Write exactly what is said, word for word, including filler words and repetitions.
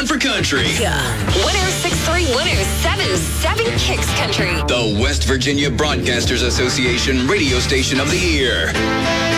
one for country. Yeah. one oh six point three, one oh seven point seven Kicks Country. The West Virginia Broadcasters Association Radio Station of the Year.